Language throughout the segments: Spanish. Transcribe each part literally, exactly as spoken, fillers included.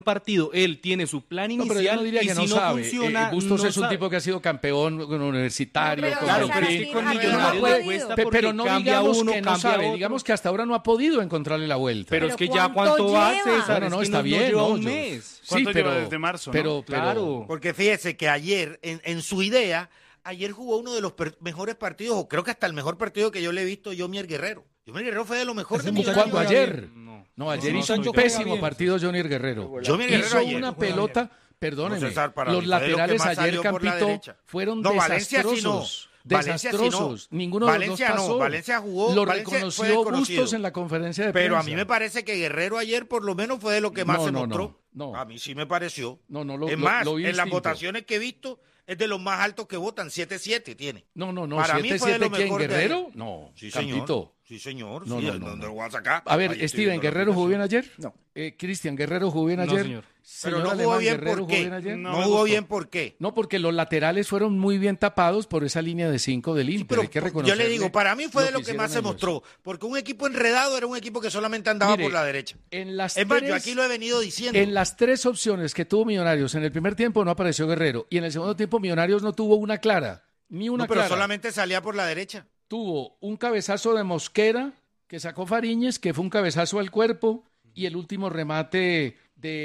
partido, él tiene su plan No, inicial pero yo no diría y que si no no sabe. funciona, Eh, Bustos no es un sabe. tipo que ha sido campeón universitario. No, pero, con Claro, César, pero aquí- es que con aquí no Millonarios ha le podido. cuesta Pe- porque pero no cambia digamos uno, que no cambia sabe, otro. digamos que hasta ahora no ha podido encontrarle la vuelta. Pero, Pero es que ya ¿cuánto cuánto va, lleva? César, Bueno, es no, que está no- no bien, lleva ¿no? un Yo- mes. Sí, ¿Cuánto pero, lleva desde marzo, no? pero, pero- Claro. Porque fíjese que ayer, en, en su idea, ayer jugó uno de los per- mejores partidos, o creo que hasta el mejor partido que yo le he visto, Yomier Guerrero. Yomier Guerrero fue de lo mejor Ese de muchacho Millonarios. ¿Cuándo? juega Ayer. bien. No, No, ayer Ese hizo un muchacho juega pésimo bien. partido Johnny Guerrero. Yomier Guerrero Hizo ayer. una pelota, perdóneme, No, César, para los mí fue de lo que laterales más ayer, salió por la Campito, derecha. fueron No, Valencia sí no. desastrosos. Valencia sí no. Desastrosos. Ninguno de Valencia los dos no, pasó. Valencia jugó, Lo Valencia fue reconoció desconocido. Bustos en la conferencia de Pero prensa. a mí me parece que Guerrero ayer por lo menos fue de lo que más No, se no, mostró. no, no. A mí sí me pareció. No, no, lo- es lo- más, lo vi en las distinto. votaciones que he visto es de los más altos que votan, siete siete tiene. No, no, no, Para mí siete fue de lo siete ¿quién? mejor de ¿Guerrero? ayer. No, Sí, Campito. señor. Sí, señor. No, sí, no, ¿de no, dónde no. lo voy a sacar? A ver, Ahí estoy Steven, viendo la ¿Guerrero jugó bien aplicación. ayer? No. Eh, Cristian, ¿Guerrero jugó bien No, ayer? señor. Pero Señor no jugó Alemán, bien, ¿Guerrero ¿por jugó qué? bien ayer? No, No me jugó gustó. bien, ¿por qué? No, porque los laterales fueron muy bien tapados por esa línea de cinco del Inter. Pero Hay que yo reconocerle le digo, para mí fue de lo que hicieron más se ellos. mostró, porque un equipo enredado era un equipo que solamente andaba Mire, por la derecha. En las Es más, tres- yo aquí lo he venido diciendo. En las tres opciones que tuvo Millonarios, en el primer tiempo no apareció Guerrero y en el segundo tiempo Millonarios no tuvo una clara, ni una No, pero clara. solamente salía por la derecha. Tuvo un cabezazo de Mosquera que sacó Fariñez, que fue un cabezazo al cuerpo, y el último remate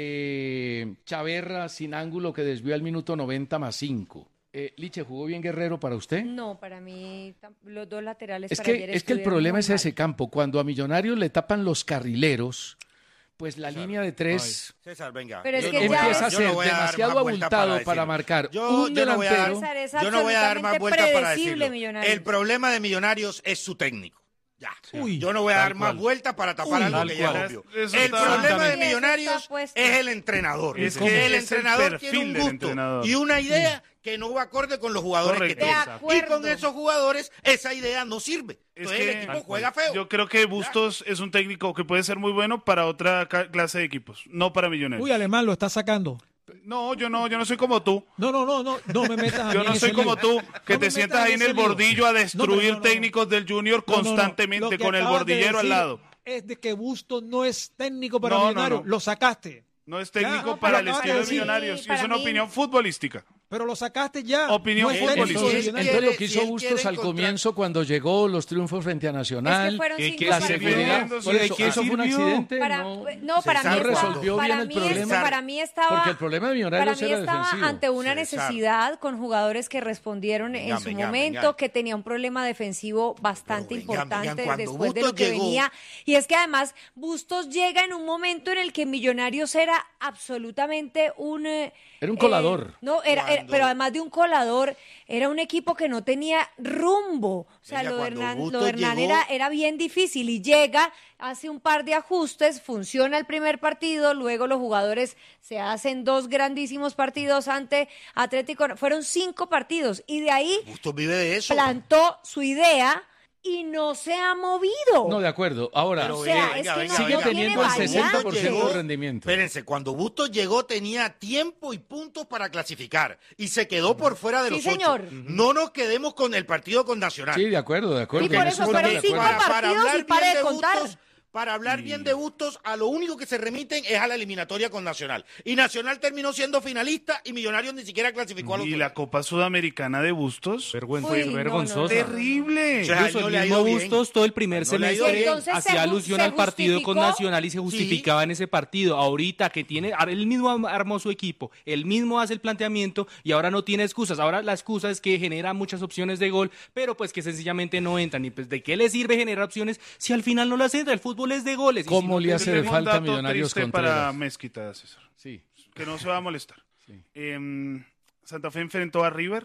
de Chaverra sin ángulo que desvió al minuto noventa más cinco. Eh, Liche, ¿jugó bien Guerrero para usted? No, para mí tam- los dos laterales Es para que, ayer es que el estuvieron problema muy es mal. ese campo. Cuando a Millonarios le tapan los carrileros, pues la línea de tres César, venga. Pero es yo que no voy ya a- empieza a yo no ser voy a dar demasiado más vuelta abultado para, decirlo. marcar Yo- un yo no voy a dar- delantero. César, es Yo no voy a dar más absolutamente vueltas para predecible, decirlo. Millonarios. El problema de Millonarios es su técnico. Ya. Uy, Yo no voy a tal dar más cual. vueltas para tapar Uy, algo tal que ya cual. es obvio. Eso El está- problema de Exactamente. Millonarios Eso está puesto. es el entrenador. Es Es que que el es el entrenador tiene perfil un del gusto entrenador. y una idea que no va acorde con los jugadores Correcto. que tiene. De Y acuerdo. con esos jugadores esa idea no sirve. Es Entonces que- el equipo Tal juega feo. Yo creo que Bustos es un técnico que puede ser muy bueno para otra ca- clase de equipos, no para Millonarios. uy, Alemán lo está sacando. No, yo no, yo no soy como tú. No, no, no, no, no me metas a Yo mí no en soy ese como lío. tú, que No me te sientas metas ahí en ese el lío. bordillo a No, destruir pero no, no. técnicos del Junior No, no, no. constantemente Lo que con el acabas de bordillero al decir lado. Es de que Bustos no es técnico para No, no, Millonarios. no. Lo sacaste. No es técnico no, para pero el acabas de estilo de decir- Millonarios, Sí, y es para una mí- opinión futbolística. Pero lo sacaste ya. Opinión no es futbolística. técnico de Entonces, Millonarios. entonces lo que si hizo él Bustos quiere al encontrar- comienzo cuando llegó los triunfos frente a Nacional, Es que fueron ¿Qué- cinco qué la partidos. seguridad, Por por eso, eso, ¿qué eso fue un sirvió? accidente, Para, no, no, para César mí estaba, resolvió bien para el mí problema. es- para mí estaba, porque el problema de para Millonarios mí era estaba defensivo. ante una César. necesidad con jugadores que respondieron en Venga, su venga, momento, venga. que tenía un problema defensivo bastante Pero venga, importante venga, cuando después de Bustos lo que llegó- venía. Y es que además Bustos llega en un momento en el que Millonarios era absolutamente un... eh, Era un eh, colador. no, era, era- Cuando- pero además de un colador, era un equipo que no tenía rumbo. O sea, Venga, lo de cuando Hernán, lo Bustos de Hernán llegó- era, era bien difícil y llega, hace un par de ajustes, funciona el primer partido, luego los jugadores se hacen dos grandísimos partidos ante Atlético. Fueron cinco partidos y de ahí Bustos vive de eso. plantó su idea y no se ha movido. No, de acuerdo. Ahora, Pero o sea, venga, es que venga, no, sigue no venga. teniendo el tiene sesenta por ciento variantes. de rendimiento. Espérense, cuando Bustos llegó tenía tiempo y puntos para clasificar y se quedó por fuera de Sí, los señor. ocho. No nos quedemos con el partido con Nacional. Sí, de acuerdo, de acuerdo. Y por en eso estamos fueron de cinco acuerdo. partidos y bien pare de contar. Bustos, para hablar bien de Bustos, a lo único que se remiten es a la eliminatoria con Nacional. Y Nacional terminó siendo finalista y Millonarios ni siquiera clasificó a los Y ocho. la Copa Sudamericana de Bustos, Vergüenza, Uy, fue no, vergonzosa. no, no. terrible. O sea, Incluso no el le ha mismo ido bien. Bustos todo el primer No le ha ido semestre bien. Entonces, se hacía ju- alusión se al partido con justificó. Nacional y se justificaba en ese partido. Ahorita que tiene, ahora él mismo am- armó su equipo, él mismo hace el planteamiento y ahora no tiene excusas. Ahora la excusa es que genera muchas opciones de gol, pero pues que sencillamente no entran. Y pues de qué le sirve generar opciones si al final no las entra. El fútbol es de goles. Y si ¿Cómo no le te- hace Yo de tengo un falta a dato Millonarios triste Contreras? para Mezquita, César, Sí. que no se va a molestar. Sí. Em, Santa Fe enfrentó a River,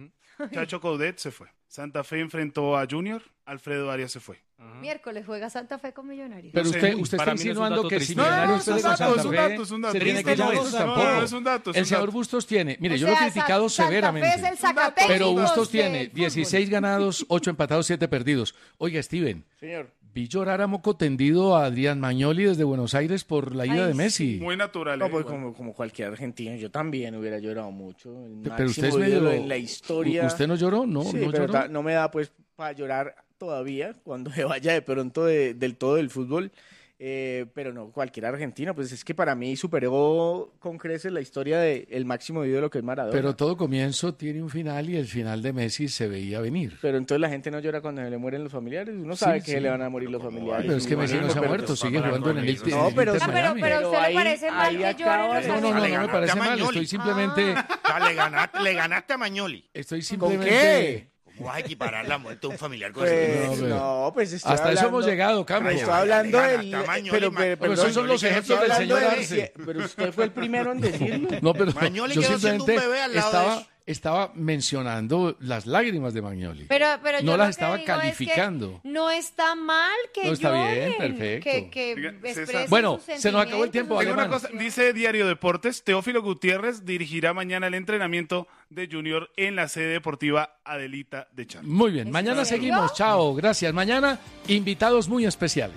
Chacho Coudet se fue. Santa Fe enfrentó a Junior, Alfredo Arias se fue. Miércoles juega Santa Fe con Millonarios. Pero No sé, usted, uy, usted para está mí no es un insinuando dato que triste. si No, no, Millonarios no, es un pierde con dato, Santa es un Fe, dato, es un dato. se tiene Triste que no ir es, Bustos no, tampoco. no, es un dato, es El un señor dato. Bustos tiene, mire, O yo lo he sea, criticado Sa- Santa severamente. Fe es el Zacatecos Pero Bustos del tiene fútbol. dieciséis ganados, ocho empatados, siete perdidos. Oiga, Steven, Señor. vi llorar a moco tendido a Adrián Magnoli desde Buenos Aires por la ida Ay, de sí. Messi. Muy natural. No, eh, pues igual. como, como cualquier argentino, yo también hubiera llorado mucho. El Pero máximo usted es medio... ídolo en la historia. ¿Usted no lloró? No, sí, no pero lloró. ta- no me da pues para llorar todavía cuando se vaya de pronto de- del todo del fútbol. Eh, pero no, cualquier argentino, pues es que para mí superó con creces la historia del máximo ídolo que es Maradona. Pero todo comienzo tiene un final y el final de Messi se veía venir. Pero entonces la gente no llora cuando se le mueren los familiares. Uno sabe Sí, que sí. le van a morir los familiares. Pero es que Messi no se ha pero muerto, pues, sigue para jugando en el con Inter eso. No, pero- Inter Ah, pero, Miami. pero a usted Pero le ahí- parece mal ahí que acaba lloren los de- No, no, no, no me familiares? parece Ganaste a mal, estoy Magnoli. simplemente, O sea, le ganaste, le ganaste a Magnoli. estoy ¿Con simplemente... qué? ¿Cómo vas a equiparar la muerte de un familiar con Pues, ese? No, pero- no, pues estoy Hasta eso hablando- hemos llegado, Campos. Estoy Ay, hablando ay, del... gana, Mañoli, Pero, Ma- pero, Pues perdón, esos son los Mañoli, ejemplos estoy del hablando señor de- Arce. Pero usted fue el primero en decirlo. No, pero Magnoli yo quedó siendo un simplemente bebé al lado de estaba, eso. estaba mencionando las lágrimas de Magnoli. Pero, pero yo No lo las que estaba digo es que calificando. no está mal que No, está bien, lloren, perfecto. que, que Diga, César. expresen Bueno, sus se nos acabó el tiempo, sentimientos. Tengo una Alemán. cosa, dice Diario Deportes, Teófilo Gutiérrez dirigirá mañana el entrenamiento de Junior en la sede deportiva Adelita de Char. Muy bien, ¿En mañana serio? seguimos. Chao, gracias. Mañana, invitados muy especiales.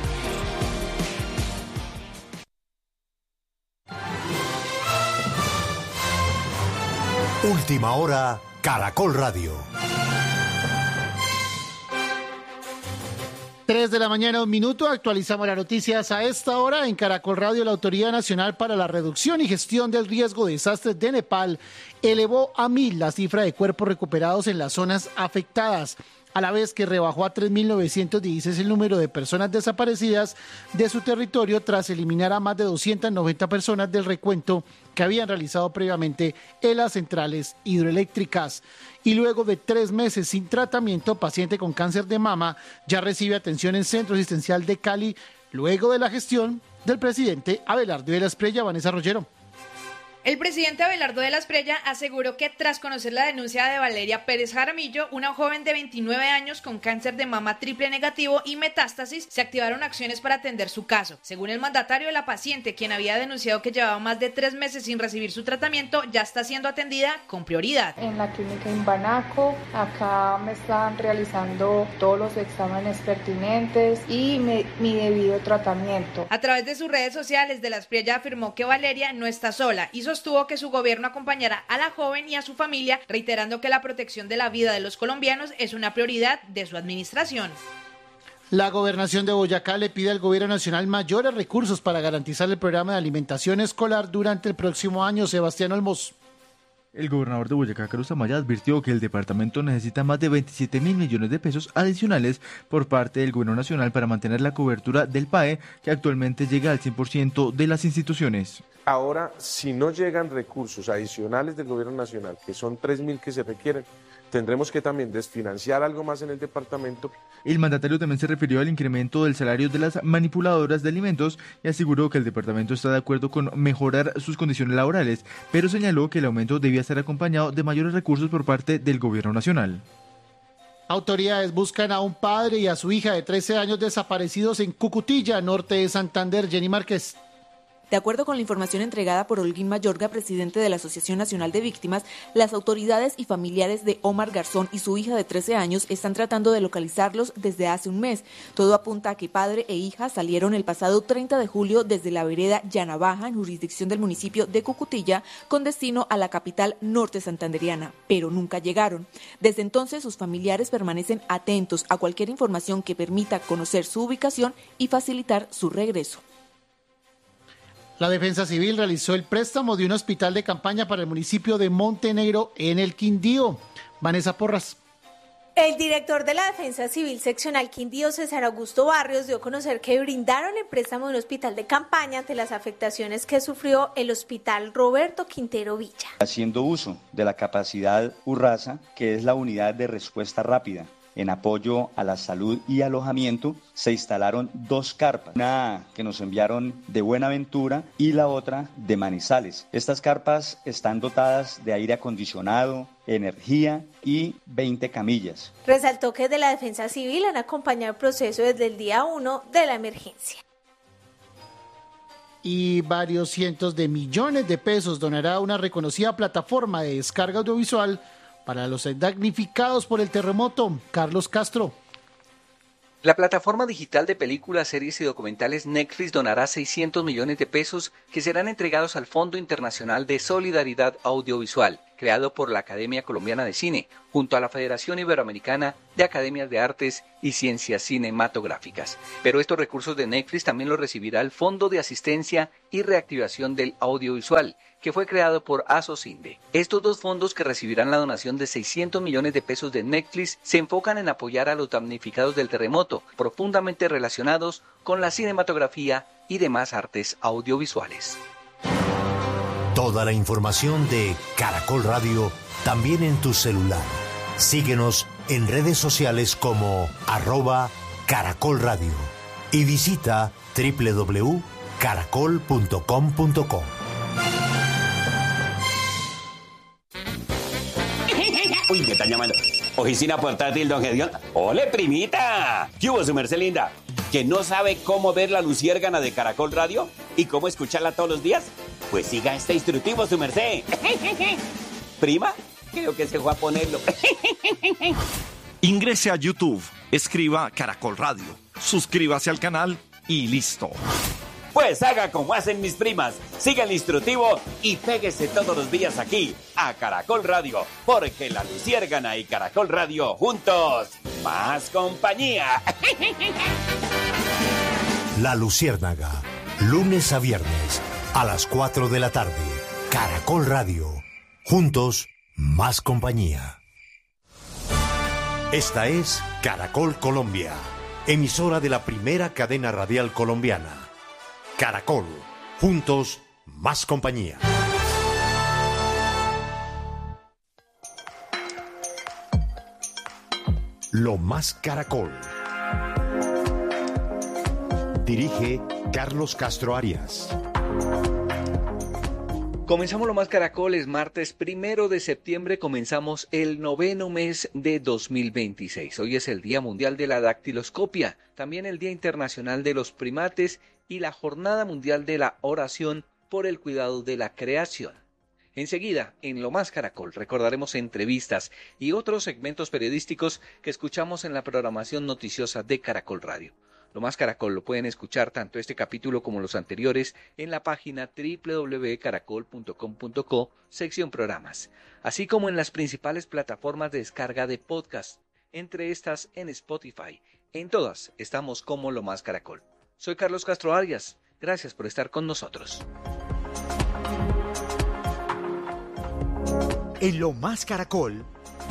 Última hora, Caracol Radio. Tres de la mañana, un minuto. Actualizamos las noticias a esta hora. En Caracol Radio, la Autoridad Nacional para la Reducción y Gestión del Riesgo de Desastres de Nepal elevó a mil la cifra de cuerpos recuperados en las zonas afectadas, a la vez que rebajó a tres mil novecientos dieciséis el número de personas desaparecidas de su territorio tras eliminar a más de doscientas noventa personas del recuento que habían realizado previamente en las centrales hidroeléctricas. Y luego de tres meses sin tratamiento, paciente con cáncer de mama ya recibe atención en Centro Asistencial de Cali, luego de la gestión del presidente Abelardo de la Espriella. Vanessa Rollero. El presidente Abelardo de la Espriella aseguró que tras conocer la denuncia de Valeria Pérez Jaramillo, una joven de veintinueve años con cáncer de mama triple negativo y metástasis, se activaron acciones para atender su caso. Según el mandatario, la paciente, quien había denunciado que llevaba más de tres meses sin recibir su tratamiento, ya está siendo atendida con prioridad. En la clínica Imbanaco, acá me están realizando todos los exámenes pertinentes y me- mi debido tratamiento. A través de sus redes sociales, de la Espriella afirmó que Valeria no está sola y sostuvo que su gobierno acompañará a la joven y a su familia, reiterando que la protección de la vida de los colombianos es una prioridad de su administración. La gobernación de Boyacá le pide al gobierno nacional mayores recursos para garantizar el programa de alimentación escolar durante el próximo año. Sebastián Olmos. El gobernador de Boyacá, Carlos Amaya, advirtió que el departamento necesita más de veintisiete mil millones de pesos adicionales por parte del gobierno nacional para mantener la cobertura del P A E, que actualmente llega al cien por ciento de las instituciones. Ahora, si no llegan recursos adicionales del gobierno nacional, que son tres mil que se requieren, tendremos que también desfinanciar algo más en el departamento. El mandatario también se refirió al incremento del salario de las manipuladoras de alimentos y aseguró que el departamento está de acuerdo con mejorar sus condiciones laborales, pero señaló que el aumento debía estar acompañado de mayores recursos por parte del gobierno nacional. Autoridades buscan a un padre y a su hija de trece años desaparecidos en Cucutilla, norte de Santander. Jenny Márquez. De acuerdo con la información entregada por Holguín Mayorga, presidente de la Asociación Nacional de Víctimas, las autoridades y familiares de Omar Garzón y su hija de trece años están tratando de localizarlos desde hace un mes. Todo apunta a que padre e hija salieron el pasado treinta de julio desde la vereda Llanabaja, en jurisdicción del municipio de Cucutilla, con destino a la capital norte santanderiana, pero nunca llegaron. Desde entonces, sus familiares permanecen atentos a cualquier información que permita conocer su ubicación y facilitar su regreso. La Defensa Civil realizó el préstamo de un hospital de campaña para el municipio de Montenegro en el Quindío. Vanessa Porras. El director de la Defensa Civil Seccional Quindío, César Augusto Barrios, dio a conocer que brindaron el préstamo de un hospital de campaña ante las afectaciones que sufrió el Hospital Roberto Quintero Villa. Haciendo uso de la capacidad URRASA, que es la unidad de respuesta rápida en apoyo a la salud y alojamiento, se instalaron dos carpas, una que nos enviaron de Buenaventura y la otra de Manizales. Estas carpas están dotadas de aire acondicionado, energía y veinte camillas. Resaltó que de la Defensa Civil han acompañado el proceso desde el día uno de la emergencia. Y varios cientos de millones de pesos donará una reconocida plataforma de descarga audiovisual para los damnificados por el terremoto. Carlos Castro. La plataforma digital de películas, series y documentales Netflix donará seiscientos millones de pesos que serán entregados al Fondo Internacional de Solidaridad Audiovisual. creado por la Academia Colombiana de Cine, junto a la Federación Iberoamericana de Academias de Artes y Ciencias Cinematográficas. Pero estos recursos de Netflix también los recibirá el Fondo de Asistencia y Reactivación del Audiovisual, que fue creado por Asocinde. Estos dos fondos, que recibirán la donación de seiscientos millones de pesos de Netflix, se enfocan en apoyar a los damnificados del terremoto, profundamente relacionados con la cinematografía y demás artes audiovisuales. Toda la información de Caracol Radio también en tu celular. Síguenos en redes sociales como arroba Caracol Radio y visita doble u doble u doble u punto caracol punto com punto co. Uy, me están llamando. Oficina portátil, don Gedeón. ¡Ole, primita! ¿Qué hubo, su merced linda? ¿Que no sabe cómo ver la luciérgana de Caracol Radio? ¿Y cómo escucharla todos los días? Pues siga este instructivo, su merced. ¿Prima? Creo que se fue a ponerlo. Ingrese a YouTube, escriba Caracol Radio, suscríbase al canal y listo. Pues haga como hacen mis primas, siga el instructivo y péguese todos los días aquí, a Caracol Radio, porque la luciérgana y Caracol Radio juntos, más compañía. La Luciérnaga, lunes a viernes, a las cuatro de la tarde. Caracol Radio, juntos, más compañía. Esta es Caracol Colombia, emisora de la primera cadena radial colombiana. Caracol, juntos, más compañía. Lo más Caracol. Dirige Carlos Castro Arias. Comenzamos Lo Más Caracol, es martes primero de septiembre, comenzamos el noveno mes de dos mil veintiséis. Hoy es el Día Mundial de la Dactiloscopia, también el Día Internacional de los Primates y la Jornada Mundial de la Oración por el Cuidado de la Creación. Enseguida, en Lo Más Caracol, recordaremos entrevistas y otros segmentos periodísticos que escuchamos en la programación noticiosa de Caracol Radio. Lo Más Caracol lo pueden escuchar tanto este capítulo como los anteriores en la página doble u doble u doble u punto caracol punto com punto co, sección programas, así como en las principales plataformas de descarga de podcast, entre estas en Spotify. En todas estamos como Lo Más Caracol. Soy Carlos Castro Arias, gracias por estar con nosotros. En Lo Más Caracol,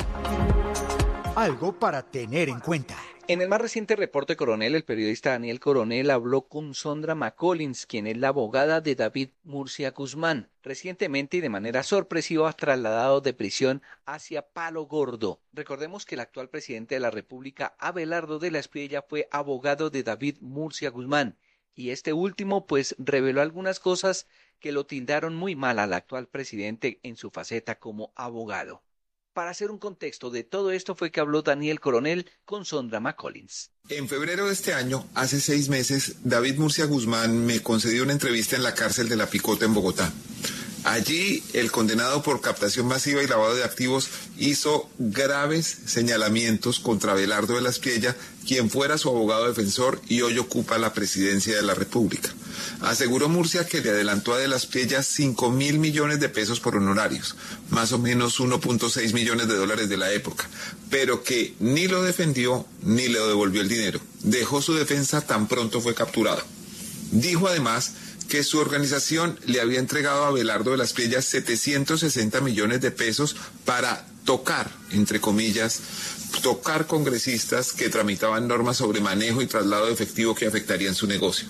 algo para tener en cuenta. En el más reciente reporte Coronel, el periodista Daniel Coronel habló con Sondra McCollins, quien es la abogada de David Murcia Guzmán, recientemente y de manera sorpresiva trasladado de prisión hacia Palo Gordo. Recordemos que el actual presidente de la República, Abelardo de la Espriella, fue abogado de David Murcia Guzmán, y este último pues reveló algunas cosas que lo tildaron muy mal al actual presidente en su faceta como abogado. Para hacer un contexto de todo esto fue que habló Daniel Coronel con Sondra McCollins. En febrero de este año, hace seis meses, David Murcia Guzmán me concedió una entrevista en la cárcel de La Picota en Bogotá. Allí, el condenado por captación masiva y lavado de activos hizo graves señalamientos contra Abelardo de la Espriella, quien fuera su abogado defensor y hoy ocupa la presidencia de la República. Aseguró Murcia que le adelantó a de la Espriella cinco mil millones de pesos por honorarios, más o menos uno punto seis millones de dólares de la época, pero que ni lo defendió ni le devolvió el dinero. Dejó su defensa tan pronto fue capturado. Dijo además que su organización le había entregado a Abelardo de la Espriella setecientos sesenta millones de pesos para tocar, entre comillas, tocar congresistas que tramitaban normas sobre manejo y traslado de efectivo que afectarían su negocio.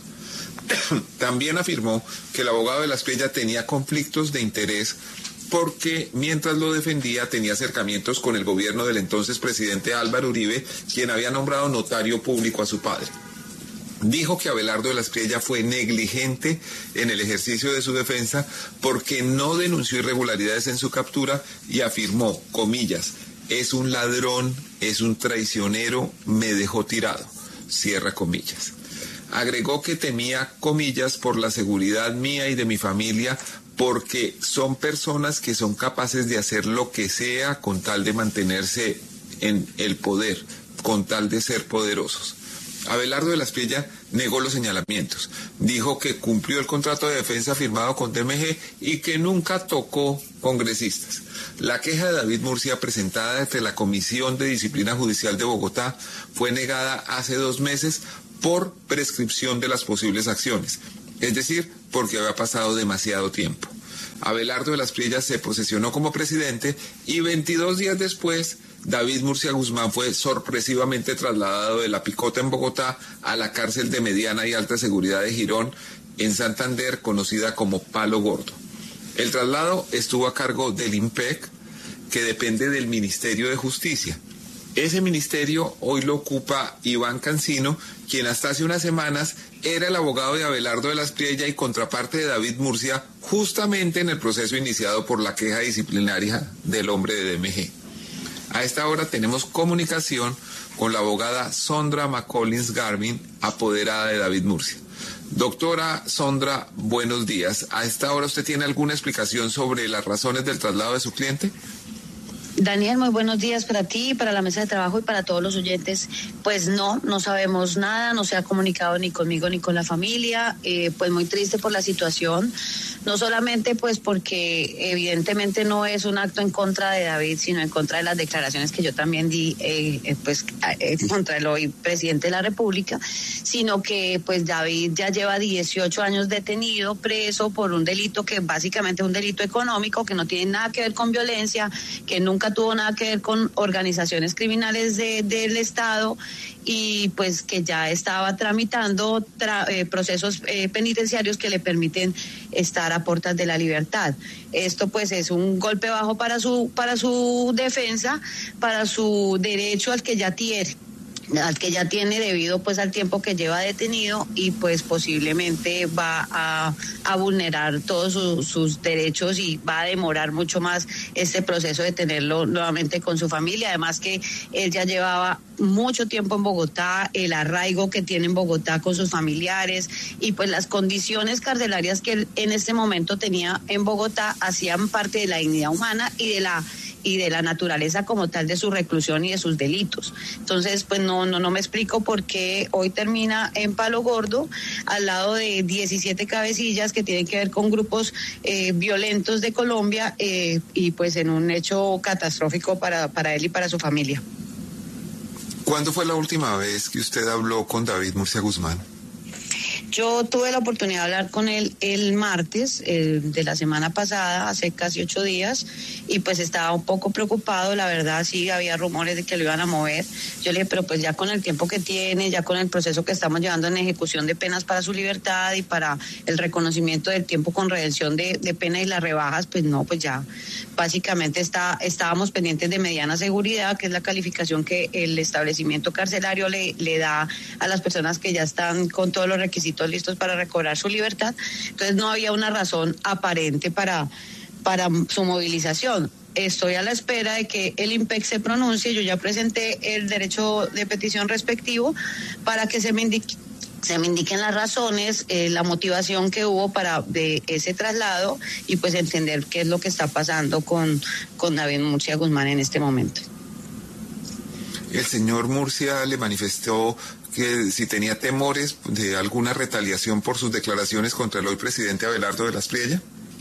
También afirmó que el abogado de la Espriella tenía conflictos de interés porque mientras lo defendía tenía acercamientos con el gobierno del entonces presidente Álvaro Uribe, quien había nombrado notario público a su padre. Dijo que Abelardo de la Espriella fue negligente en el ejercicio de su defensa porque no denunció irregularidades en su captura y afirmó, comillas, es un ladrón, es un traicionero, me dejó tirado, cierra comillas. Agregó que temía, comillas, por la seguridad mía y de mi familia porque son personas que son capaces de hacer lo que sea con tal de mantenerse en el poder, con tal de ser poderosos. Abelardo de la Espriella negó los señalamientos. Dijo que cumplió el contrato de defensa firmado con D M G y que nunca tocó congresistas. La queja de David Murcia presentada ante la Comisión de Disciplina Judicial de Bogotá fue negada hace dos meses por prescripción de las posibles acciones, es decir, porque había pasado demasiado tiempo. Abelardo de la Espriella se posesionó como presidente y veintidós días después David Murcia Guzmán fue sorpresivamente trasladado de la Picota en Bogotá a la cárcel de mediana y alta seguridad de Girón en Santander, conocida como Palo Gordo. El traslado estuvo a cargo del IMPEC, que depende del Ministerio de Justicia. Ese ministerio hoy lo ocupa Iván Cancino, quien hasta hace unas semanas era el abogado de Abelardo de la Espriella y contraparte de David Murcia, justamente en el proceso iniciado por la queja disciplinaria del hombre de D M G. A esta hora tenemos comunicación con la abogada Sondra McCollins Garvin, apoderada de David Murcia. Doctora Sondra, buenos días. ¿A esta hora usted tiene alguna explicación sobre las razones del traslado de su cliente? Daniel, muy buenos días para ti, para la mesa de trabajo y para todos los oyentes. Pues no, no sabemos nada, no se ha comunicado ni conmigo ni con la familia, eh, pues muy triste por la situación, no solamente pues porque evidentemente no es un acto en contra de David, sino en contra de las declaraciones que yo también di, eh, pues eh, contra el hoy presidente de la República, sino que pues David ya lleva dieciocho años detenido, preso por un delito que básicamente es un delito económico, que no tiene nada que ver con violencia, que nunca tuvo nada que ver con organizaciones criminales de, del Estado y pues que ya estaba tramitando tra, eh, procesos eh, penitenciarios que le permiten estar a puertas de la libertad. Esto pues es un golpe bajo para su, para su defensa, para su derecho al que ya tiene. al que ya tiene debido pues al tiempo que lleva detenido y pues posiblemente va a, a vulnerar todos su, sus derechos y va a demorar mucho más este proceso de tenerlo nuevamente con su familia. Además que él ya llevaba mucho tiempo en Bogotá, el arraigo que tiene en Bogotá con sus familiares y pues las condiciones carcelarias que él en este momento tenía en Bogotá hacían parte de la dignidad humana y de la y de la naturaleza como tal de su reclusión y de sus delitos. Entonces, pues no, no, no me explico por qué hoy termina en Palo Gordo, al lado de diecisiete cabecillas que tienen que ver con grupos eh, violentos de Colombia eh, y pues en un hecho catastrófico para, para él y para su familia. ¿Cuándo fue la última vez que usted habló con David Murcia Guzmán? Yo tuve la oportunidad de hablar con él el martes eh, de la semana pasada, hace casi ocho días, y pues estaba un poco preocupado, la verdad, sí había rumores de que lo iban a mover. Yo le dije, pero pues ya con el tiempo que tiene, ya con el proceso que estamos llevando en ejecución de penas para su libertad y para el reconocimiento del tiempo con redención de, de pena y las rebajas, pues no, pues ya básicamente está, estábamos pendientes de mediana seguridad, que es la calificación que el establecimiento carcelario le, le da a las personas que ya están con todos los requisitos listos para recobrar su libertad. Entonces no había una razón aparente para, para su movilización. Estoy a la espera de que el IMPEC se pronuncie. Yo ya presenté el derecho de petición respectivo para que se me indique se me indiquen las razones, eh, la motivación que hubo para de ese traslado y pues entender qué es lo que está pasando con, con David Murcia Guzmán en este momento. El señor Murcia le manifestó que si tenía temores de alguna retaliación por sus declaraciones contra el hoy presidente Abelardo de la Espriella.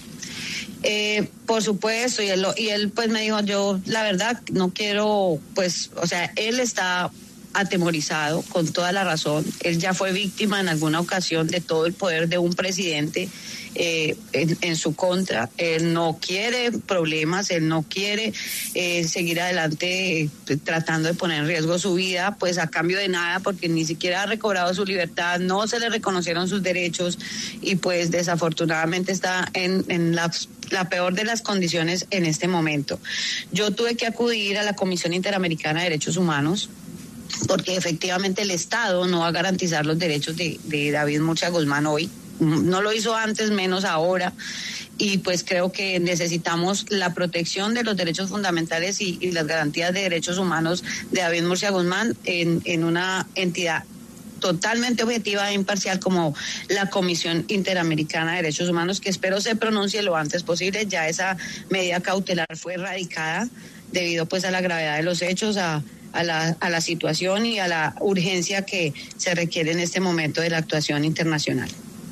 Eh, por supuesto, y él, y él pues me dijo, yo la verdad no quiero, pues, o sea, él está atemorizado con toda la razón. Él ya fue víctima en alguna ocasión de todo el poder de un presidente eh, en, en su contra. Él no quiere problemas, él no quiere eh, seguir adelante eh, tratando de poner en riesgo su vida, pues a cambio de nada, porque ni siquiera ha recobrado su libertad, no se le reconocieron sus derechos y pues desafortunadamente está en, en la, la peor de las condiciones en este momento. Yo tuve que acudir a la Comisión Interamericana de Derechos Humanos porque efectivamente el Estado no va a garantizar los derechos de, de David Murcia Guzmán hoy. No lo hizo antes, menos ahora. Y pues creo que necesitamos la protección de los derechos fundamentales y, y las garantías de derechos humanos de David Murcia Guzmán en, en una entidad totalmente objetiva e imparcial como la Comisión Interamericana de Derechos Humanos, que espero se pronuncie lo antes posible. Ya esa medida cautelar fue erradicada debido pues a la gravedad de los hechos, a a la, a la situación y a la urgencia que se requiere en este momento de la actuación internacional.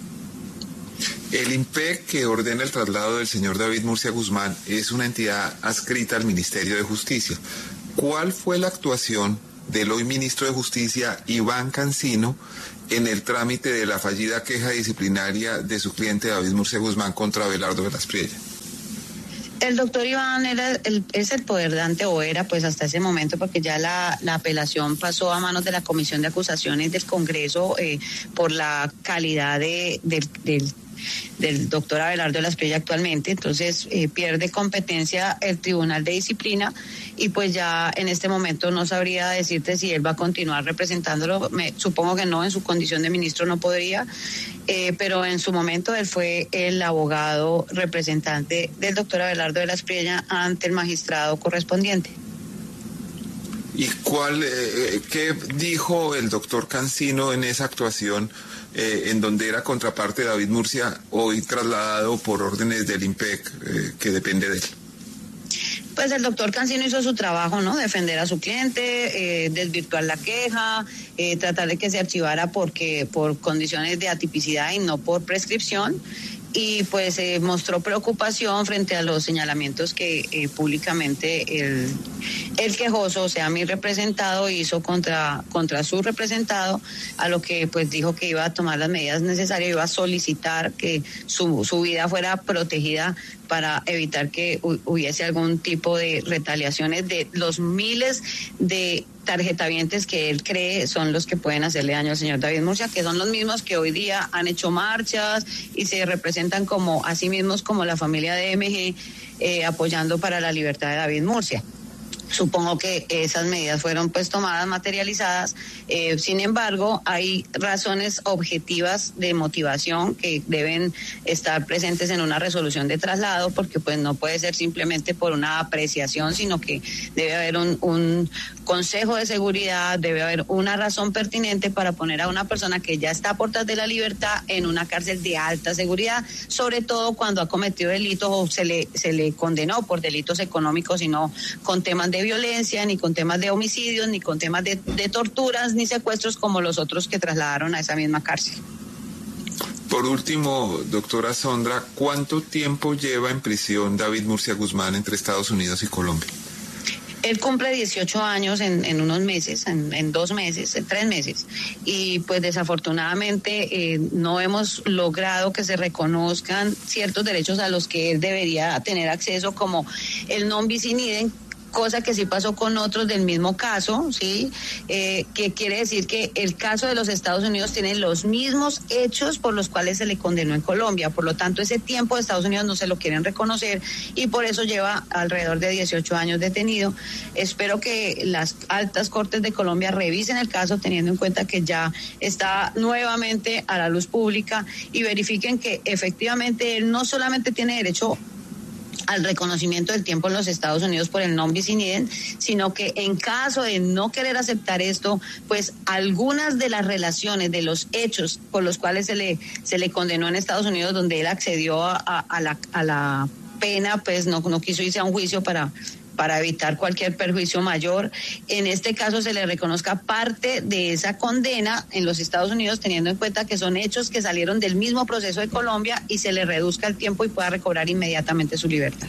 El IMPEC, que ordena el traslado del señor David Murcia Guzmán, es una entidad adscrita al Ministerio de Justicia. ¿Cuál fue la actuación del hoy ministro de Justicia, Iván Cancino, en el trámite de la fallida queja disciplinaria de su cliente David Murcia Guzmán contra Abelardo Velas Priella? El doctor Iván era el, es el poder dante o era pues hasta ese momento, porque ya la, la apelación pasó a manos de la Comisión de Acusaciones del Congreso eh, por la calidad de, de, del del doctor Abelardo Velas Priella actualmente. Entonces eh, pierde competencia el Tribunal de Disciplina y pues ya en este momento no sabría decirte si él va a continuar representándolo. Me, supongo que no, en su condición de ministro no podría, eh, pero en su momento él fue el abogado representante del doctor Abelardo Velas Priella ante el magistrado correspondiente. ¿Y cuál, eh, qué dijo el doctor Cancino en esa actuación eh, en donde era contraparte de David Murcia, hoy trasladado por órdenes del IMPEC, eh, que depende de él? Pues el doctor Cancino hizo su trabajo, ¿no? Defender a su cliente, eh, desvirtuar la queja, eh, tratar de que se archivara porque por condiciones de atipicidad y no por prescripción. Y pues eh, mostró preocupación frente a los señalamientos que eh, públicamente el, el quejoso, o sea, mi representado, hizo contra, contra su representado, a lo que pues dijo que iba a tomar las medidas necesarias, iba a solicitar que su, su vida fuera protegida para evitar que hubiese algún tipo de retaliaciones de los miles de tarjetavientes que él cree son los que pueden hacerle daño al señor David Murcia, que son los mismos que hoy día han hecho marchas y se representan como a sí mismos como la familia de M G eh, apoyando para la libertad de David Murcia. Supongo que esas medidas fueron pues tomadas, materializadas. Eh, sin embargo, hay razones objetivas de motivación que deben estar presentes en una resolución de traslado, porque pues no puede ser simplemente por una apreciación, sino que debe haber un, un consejo de seguridad, debe haber una razón pertinente para poner a una persona que ya está a puertas de la libertad en una cárcel de alta seguridad, sobre todo cuando ha cometido delitos o se le, se le condenó por delitos económicos y no con temas de violencia, ni con temas de homicidios, ni con temas de, de torturas, ni secuestros como los otros que trasladaron a esa misma cárcel. Por último, doctora Sondra, ¿cuánto tiempo lleva en prisión David Murcia Guzmán entre Estados Unidos y Colombia? Él cumple dieciocho años en, en unos meses, en, en dos meses, en tres meses. Y pues desafortunadamente eh, no hemos logrado que se reconozcan ciertos derechos a los que él debería tener acceso, como el non bis in idem, cosa que sí pasó con otros del mismo caso, ¿sí? Eh, que quiere decir que el caso de los Estados Unidos tiene los mismos hechos por los cuales se le condenó en Colombia. Por lo tanto, ese tiempo de Estados Unidos no se lo quieren reconocer y por eso lleva alrededor de dieciocho años detenido. Espero que las altas cortes de Colombia revisen el caso, teniendo en cuenta que ya está nuevamente a la luz pública, y verifiquen que efectivamente él no solamente tiene derecho al reconocimiento del tiempo en los Estados Unidos por el non bis in idem, sino que en caso de no querer aceptar esto, pues algunas de las relaciones de los hechos por los cuales se le se le condenó en Estados Unidos, donde él accedió a, a, a la a la pena, pues no no quiso irse a un juicio para para evitar cualquier perjuicio mayor. En este caso se le reconozca parte de esa condena en los Estados Unidos, teniendo en cuenta que son hechos que salieron del mismo proceso de Colombia, y se le reduzca el tiempo y pueda recobrar inmediatamente su libertad.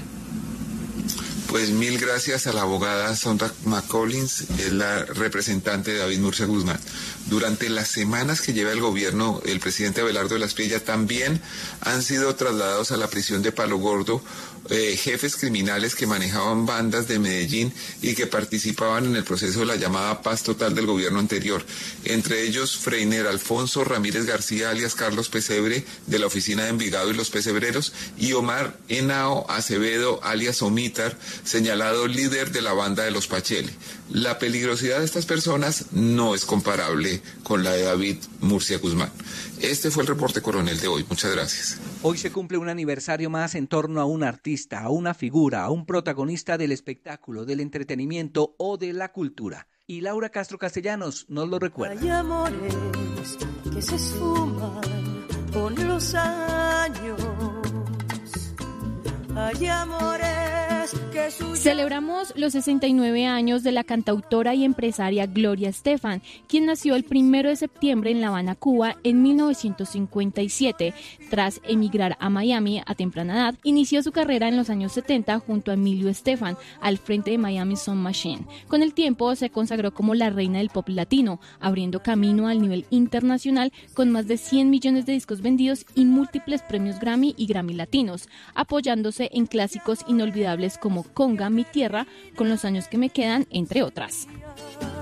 Pues mil gracias a la abogada Sondra McCollins, es la representante de David Murcia Guzmán. Durante las semanas que lleva el gobierno, el presidente Abelardo Velas Priella, también han sido trasladados a la prisión de Palo Gordo eh, jefes criminales que manejaban bandas de Medellín y que participaban en el proceso de la llamada paz total del gobierno anterior. Entre ellos, Freiner Alfonso Ramírez García, alias Carlos Pesebre, de la oficina de Envigado y los Pesebreros, y Omar Henao Acevedo, alias Omitar, señalado líder de la banda de los Pacheli. La peligrosidad de estas personas no es comparable con la de David Murcia Guzmán. Este fue el reporte coronel de hoy. Muchas gracias. Hoy se cumple un aniversario más en torno a un artista, a una figura, a un protagonista del espectáculo, del entretenimiento o de la cultura. Y Laura Castro Castellanos nos lo recuerda. Hay amores que se esfuman con los años. Hay amores Celebramos los sesenta y nueve años de la cantautora y empresaria Gloria Estefan, quien nació el primero de septiembre en La Habana, Cuba, en mil novecientos cincuenta y siete. Tras emigrar a Miami a temprana edad, inició su carrera en los años setenta junto a Emilio Estefan, al frente de Miami Sound Machine. Con el tiempo se consagró como la reina del pop latino, abriendo camino al nivel internacional con más de cien millones de discos vendidos y múltiples premios Grammy y Grammy Latinos, apoyándose en clásicos inolvidables como Conga, Mi Tierra, Con los años que me quedan, entre otras.